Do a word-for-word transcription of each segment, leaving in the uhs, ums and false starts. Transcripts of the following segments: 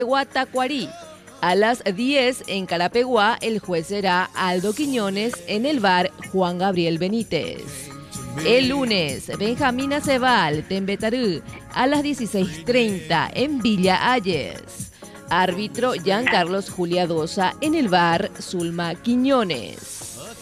Tacuarí. A las diez en Carapeguá, el juez será Aldo Quiñones en el bar Juan Gabriel Benítez. El lunes, Benjamín Aceval, Tembetarú, a las dieciséis treinta en Villa Ayes. Árbitro Giancarlos Juliadosa en el bar Zulma Quiñones.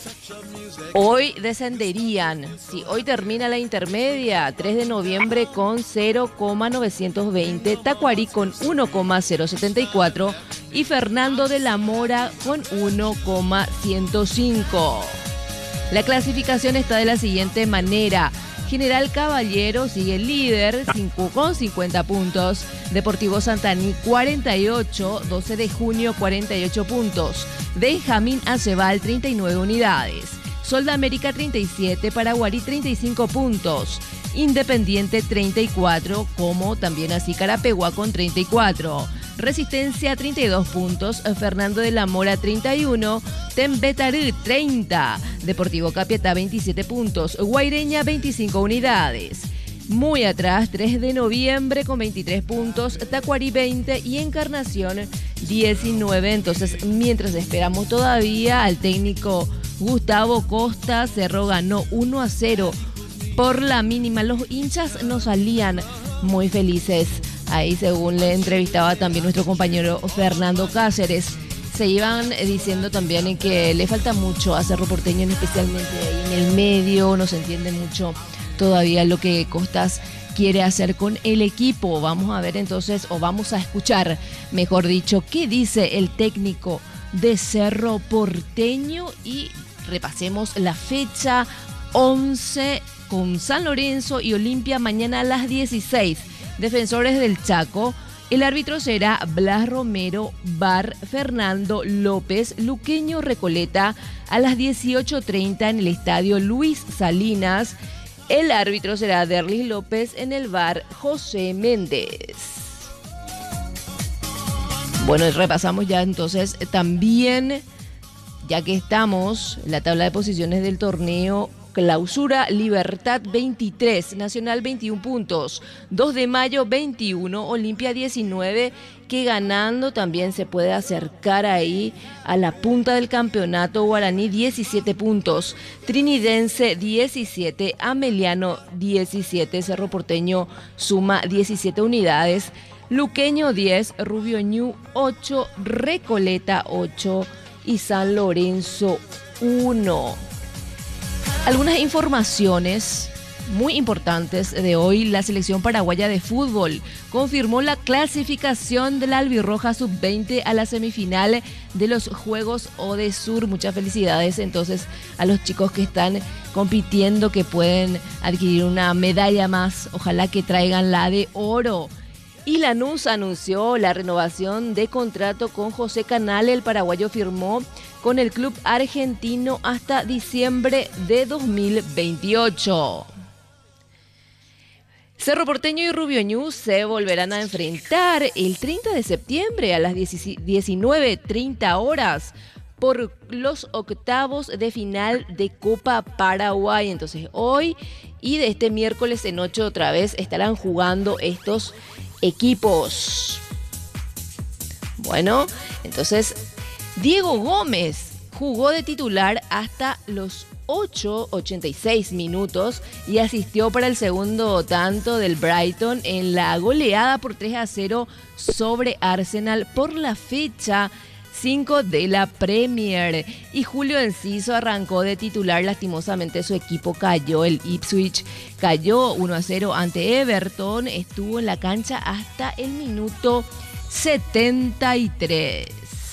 Hoy descenderían, si hoy termina la intermedia, tres de noviembre con cero coma novecientos veinte, Tacuarí con uno coma cero setenta y cuatro y Fernando de la Mora con uno coma ciento cinco. La clasificación está de la siguiente manera. General Caballero sigue el líder con cincuenta puntos. Deportivo Santaní cuarenta y ocho, doce de junio cuarenta y ocho puntos. Benjamín Aceval treinta y nueve unidades. Sol de América treinta y siete, Paraguarí treinta y cinco puntos. Independiente treinta y cuatro, como también así Carapeguá con treinta y cuatro. Resistencia treinta y dos puntos, Fernando de la Mora treinta y uno, Tembetarú treinta, Deportivo Capiatá veintisiete puntos, Guaireña veinticinco unidades. Muy atrás, tres de noviembre con veintitrés puntos, Tacuarí veinte y Encarnación diecinueve. Entonces, mientras esperamos todavía al técnico Gustavo Costa, Cerro ganó uno a cero por la mínima. Los hinchas no salían muy felices. Ahí, según le entrevistaba también nuestro compañero Fernando Cáceres, se iban diciendo también que le falta mucho a Cerro Porteño, especialmente ahí en el medio. No se entiende mucho todavía lo que Costas quiere hacer con el equipo. Vamos a ver entonces, o vamos a escuchar, mejor dicho, qué dice el técnico de Cerro Porteño y repasemos la fecha once con San Lorenzo y Olimpia mañana a las dieciséis. Defensores del Chaco, el árbitro será Blas Romero, bar Fernando López, Luqueño Recoleta a las dieciocho treinta en el estadio Luis Salinas. El árbitro será Derlis López en el bar José Méndez. Bueno, repasamos ya entonces también, ya que estamos en la tabla de posiciones del torneo. Clausura, Libertad veintitrés, Nacional veintiún puntos, dos de mayo veintiuno, Olimpia diecinueve, que ganando también se puede acercar ahí a la punta del campeonato. Guaraní diecisiete puntos, Trinidense diecisiete, Ameliano diecisiete, Cerro Porteño suma diecisiete unidades, Luqueño diez, Rubio Ñu ocho, Recoleta ocho y San Lorenzo uno. Algunas informaciones muy importantes de hoy. La selección paraguaya de fútbol confirmó la clasificación de la albirroja sub veinte a la semifinal de los Juegos Odesur. Muchas felicidades entonces a los chicos que están compitiendo, que pueden adquirir una medalla más. Ojalá que traigan la de oro. Y Lanús anunció la renovación de contrato con José Canale. El paraguayo firmó con el club argentino hasta diciembre de dos mil veintiocho. Cerro Porteño y Rubio Ñu se volverán a enfrentar el treinta de septiembre a las diecinueve treinta horas por los octavos de final de Copa Paraguay. Entonces hoy y de este miércoles en ocho otra vez estarán jugando estos equipos. Bueno, entonces Diego Gómez jugó de titular hasta los ocho ochenta y seis minutos y asistió para el segundo tanto del Brighton en la goleada por tres a cero sobre Arsenal por la fecha cinco de la Premier. Y Julio Enciso arrancó de titular. Lastimosamente su equipo cayó, el Ipswich cayó uno a cero ante Everton. Estuvo en la cancha hasta el minuto setenta y tres.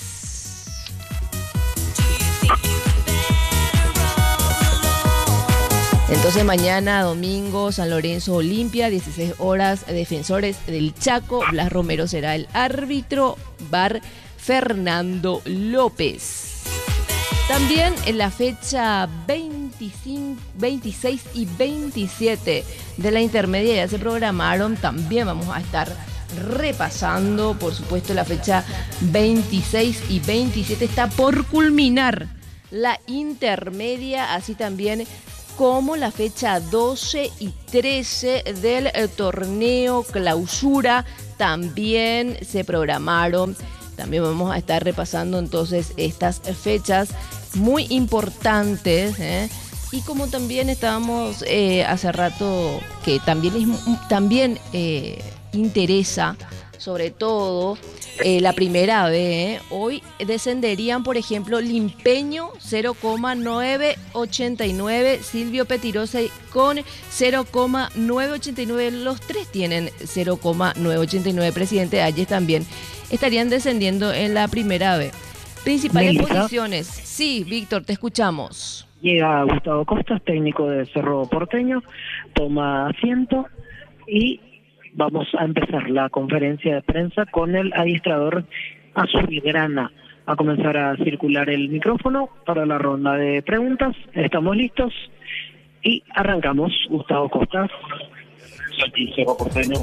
Entonces mañana domingo San Lorenzo Olimpia, dieciséis horas, Defensores del Chaco. Blas Romero será el árbitro, bar Fernando López. También en la fecha veinticinco, veintiséis y veintisiete de la intermedia ya se programaron. También vamos a estar repasando, por supuesto, la fecha veintiséis y veintisiete. Está por culminar la intermedia, así también como la fecha doce y trece del torneo Clausura. también se programaron. También vamos a estar repasando entonces estas fechas muy importantes, ¿eh? Y como también estábamos eh, hace rato, que también, es, también eh, interesa, sobre todo eh, la primera vez, ¿eh? Hoy descenderían, por ejemplo, Limpeño cero coma novecientos ochenta y nueve, Silvio Petirosa con cero coma novecientos ochenta y nueve, los tres tienen cero coma novecientos ochenta y nueve, presidente Ayes también estarían descendiendo en la primera vez. Principales Melissa. posiciones. Sí, Víctor, te escuchamos. Llega Gustavo Costas, técnico de Cerro Porteño, toma asiento y vamos a empezar la conferencia de prensa con el adiestrador azulgrana. Va a comenzar a circular el micrófono para la ronda de preguntas. Estamos listos y arrancamos. Gustavo Costas. Aquí Cerro Porteño.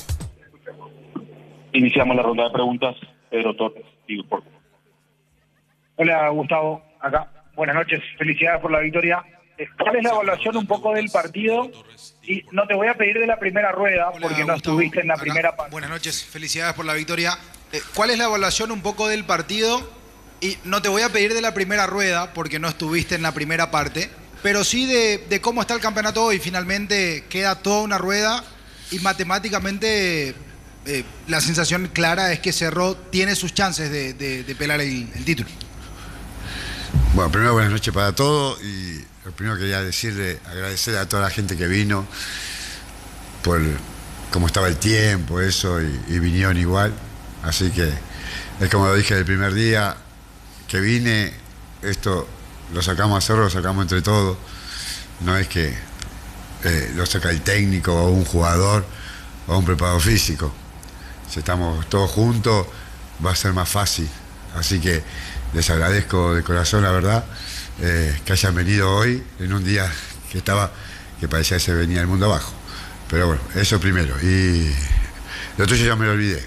Iniciamos la ronda de preguntas. Pedro Torres, Tigre Porteño. Hola Gustavo, acá. Buenas noches, felicidades por la victoria. ¿Cuál es la evaluación un poco del partido? Y no te voy a pedir de la primera rueda, Hola, porque no Gustavo, estuviste en la acá. primera parte. Buenas noches, felicidades por la victoria. Eh, ¿Cuál es la evaluación un poco del partido? Y no te voy a pedir de la primera rueda, porque no estuviste en la primera parte, pero sí de, de cómo está el campeonato hoy. Finalmente queda toda una rueda y matemáticamente eh, la sensación clara es que Cerro tiene sus chances de, de, de pelar el, el título. Bueno, primero buenas noches para todos y lo primero que quería decirle, agradecer a toda la gente que vino por cómo estaba el tiempo, eso, y, y vinieron igual. Así que es como lo dije el primer día que vine, esto lo sacamos a Cerro, lo sacamos entre todos. No es que eh, lo saca el técnico o un jugador o un preparador físico. Si estamos todos juntos va a ser más fácil. Así que les agradezco de corazón, la verdad, eh, que hayan venido hoy en un día que estaba, que parecía que se venía el mundo abajo. Pero bueno, eso primero. Y lo tuyo ya me lo olvidé.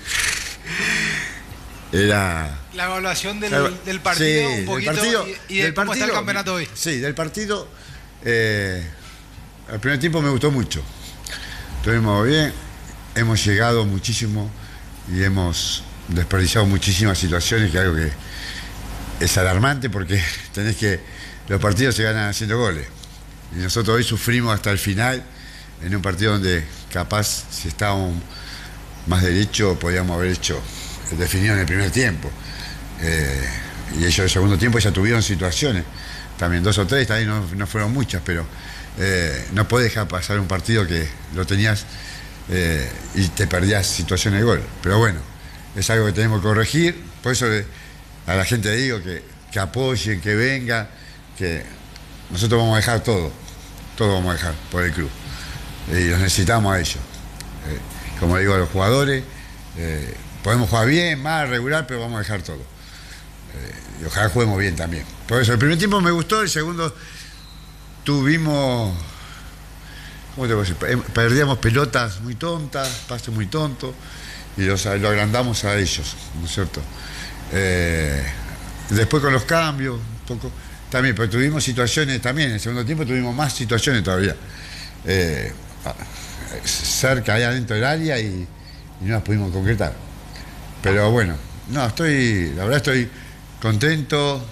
Era... La evaluación del, Claro, del partido sí, un poquito del partido, y, y de del cómo partido, está el campeonato hoy. Sí, del partido, eh, el primer tiempo me gustó mucho. Estuvimos bien, hemos llegado muchísimo y hemos desperdiciado muchísimas situaciones, que es algo que es alarmante porque tenés que, los partidos se ganan haciendo goles. Y nosotros hoy sufrimos hasta el final en un partido donde capaz, si estábamos más derecho, podíamos haber hecho definido en el primer tiempo. Eh, y ellos en el segundo tiempo ya tuvieron situaciones, también dos o tres, también no, no fueron muchas, pero eh, no podés dejar pasar un partido que lo tenías eh, y te perdías situaciones de gol. Pero bueno, es algo que tenemos que corregir, por eso le, a la gente le digo que, que apoyen, que vengan, que nosotros vamos a dejar todo, todo vamos a dejar por el club. Y los necesitamos a ellos. Eh, como digo a los jugadores, eh, podemos jugar bien, mal, regular, pero vamos a dejar todo. Eh, y ojalá juguemos bien también. Por eso, el primer tiempo me gustó, el segundo tuvimos, ¿cómo te voy a decir? Perdíamos pelotas muy tontas, pases muy tontos, y los, lo agrandamos a ellos, ¿no es cierto? Eh, después con los cambios, un poco, también, pero tuvimos situaciones también, en el segundo tiempo tuvimos más situaciones todavía. Eh, cerca, ahí adentro del área y, y no las pudimos concretar. Pero bueno, no, estoy, la verdad estoy contento.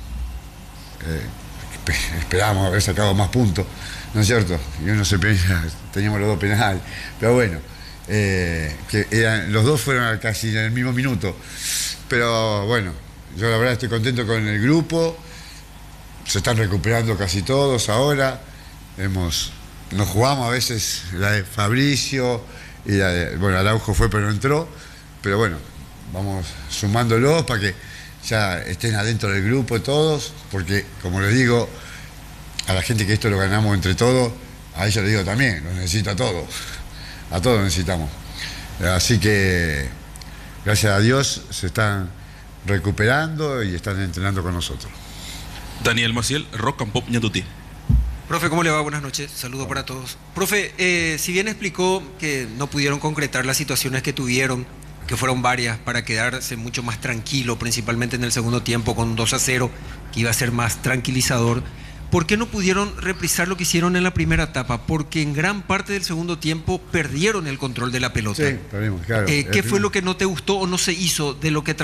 Eh, esperábamos haber sacado más puntos, ¿no es cierto? Y uno se piensa, teníamos los dos penales, pero bueno, eh, que eran, los dos fueron casi en el mismo minuto. Pero bueno, yo la verdad estoy contento con el grupo, se están recuperando casi todos ahora, hemos, nos jugamos a veces la de Fabricio, y la de, bueno, Araujo fue pero no entró, pero bueno, vamos sumándolos para que ya estén adentro del grupo todos, porque como les digo a la gente que esto lo ganamos entre todos, a ellos les digo también, los necesito a todos, a todos los necesitamos. Así que gracias a Dios se están recuperando y están entrenando con nosotros. Daniel Maciel, Rock and Pop Ñatuti. Profe, ¿cómo le va? Buenas noches, saludo para todos. Profe, eh, si bien explicó que no pudieron concretar las situaciones que tuvieron, que fueron varias, para quedarse mucho más tranquilo, principalmente en el segundo tiempo con un dos a cero, que iba a ser más tranquilizador, ¿Por qué no pudieron reprisar lo que hicieron en la primera etapa? Porque en gran parte del segundo tiempo perdieron el control de la pelota. Sí, perdimos, claro. Eh, ¿Qué El fue primer- lo que no te gustó o no se hizo de lo que